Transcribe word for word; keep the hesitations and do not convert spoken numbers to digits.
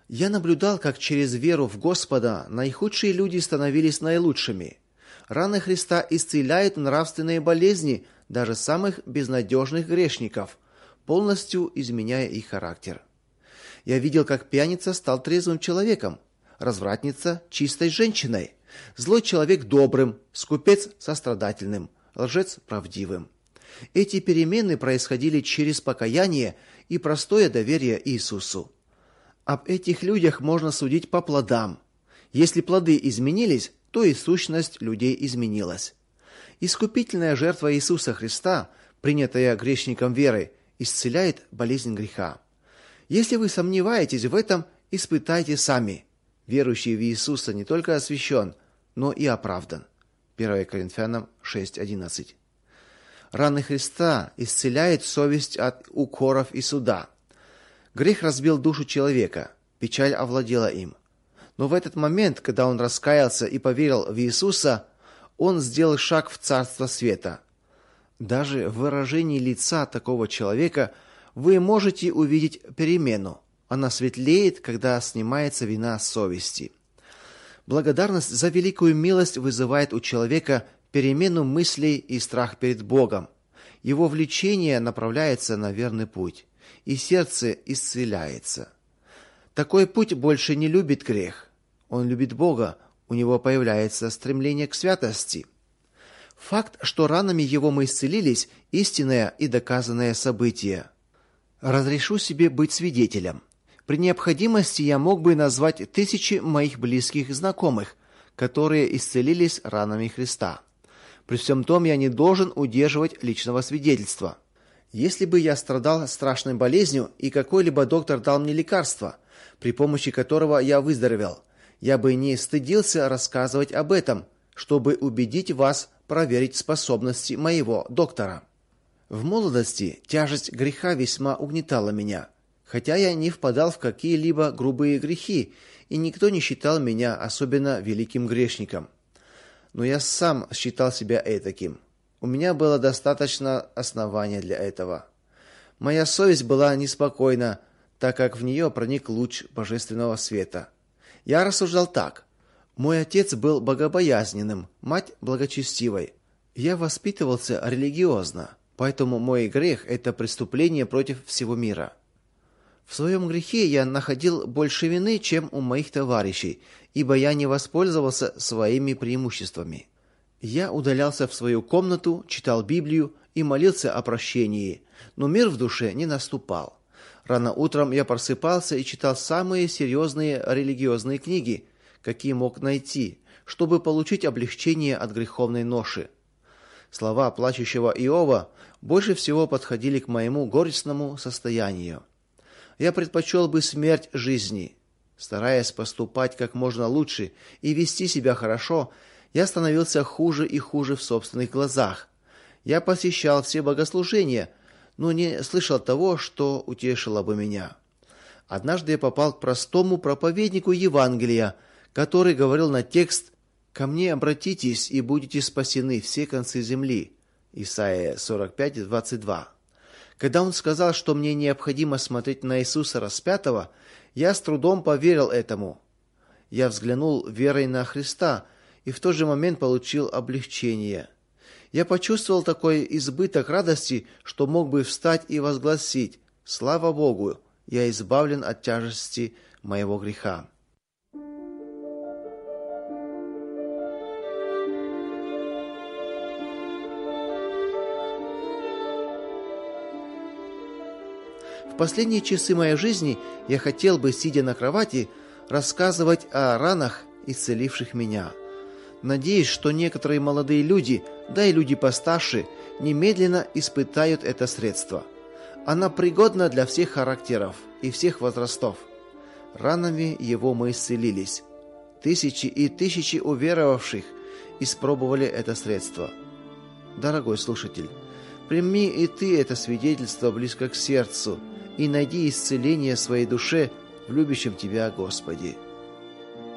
Я наблюдал, как через веру в Господа наихудшие люди становились наилучшими. Раны Христа исцеляют нравственные болезни даже самых безнадежных грешников, полностью изменяя их характер. Я видел, как пьяница стал трезвым человеком, развратница – чистой женщиной, злой человек – добрым, скупец – сострадательным, лжец – правдивым. Эти перемены происходили через покаяние и простое доверие Иисусу. Об этих людях можно судить по плодам. Если плоды изменились, то и сущность людей изменилась. Искупительная жертва Иисуса Христа, принятая грешником верой, исцеляет болезнь греха. Если вы сомневаетесь в этом, испытайте сами. Верующий в Иисуса не только освящен, но и оправдан. первое Коринфянам шесть одиннадцать. Раны Христа исцеляют совесть от укоров и суда. Грех разбил душу человека, печаль овладела им. Но в этот момент, когда он раскаялся и поверил в Иисуса, он сделал шаг в Царство Света. Даже в выражении лица такого человека вы можете увидеть перемену. Она светлеет, когда снимается вина совести. Благодарность за великую милость вызывает у человека перемену мыслей и страх перед Богом. Его влечение направляется на верный путь, и сердце исцеляется. Такой путь больше не любит грех. Он любит Бога, у него появляется стремление к святости. Факт, что ранами его мы исцелились, истинное и доказанное событие. Разрешу себе быть свидетелем. При необходимости я мог бы назвать тысячи моих близких знакомых, которые исцелились ранами Христа. При всем том я не должен удерживать личного свидетельства. Если бы я страдал страшной болезнью, и какой-либо доктор дал мне лекарство, при помощи которого я выздоровел, я бы не стыдился рассказывать об этом, чтобы убедить вас проверить способности моего доктора. В молодости тяжесть греха весьма угнетала меня, хотя я не впадал в какие-либо грубые грехи, и никто не считал меня особенно великим грешником. Но я сам считал себя этаким. У меня было достаточно основания для этого. Моя совесть была неспокойна, так как в нее проник луч божественного света. Я рассуждал так: мой отец был богобоязненным, мать благочестивой. Я воспитывался религиозно, поэтому мой грех – это преступление против всего мира. В своем грехе я находил больше вины, чем у моих товарищей, ибо я не воспользовался своими преимуществами. Я удалялся в свою комнату, читал Библию и молился о прощении, но мир в душе не наступал. Рано утром я просыпался и читал самые серьезные религиозные книги, какие мог найти, чтобы получить облегчение от греховной ноши. Слова плачущего Иова больше всего подходили к моему горестному состоянию. Я предпочел бы смерть жизни. Стараясь поступать как можно лучше и вести себя хорошо, я становился хуже и хуже в собственных глазах. Я посещал все богослужения, но не слышал того, что утешило бы меня. Однажды я попал к простому проповеднику Евангелия, который говорил на текст: «Ко мне обратитесь, и будете спасены все концы земли». Исайя сорок пять двадцать два. Когда он сказал, что мне необходимо смотреть на Иисуса распятого, я с трудом поверил этому. Я взглянул верой на Христа и в тот же момент получил облегчение. Я почувствовал такой избыток радости, что мог бы встать и возгласить: «Слава Богу, я избавлен от тяжести моего греха». В последние часы моей жизни я хотел бы, сидя на кровати, рассказывать о ранах, исцеливших меня. Надеюсь, что некоторые молодые люди, да и люди постарше, немедленно испытают это средство. Оно пригодно для всех характеров и всех возрастов. Ранами его мы исцелились. Тысячи и тысячи уверовавших испробовали это средство. Дорогой слушатель, прими и ты это свидетельство близко к сердцу и найди исцеление своей душе в любящем тебя Господе.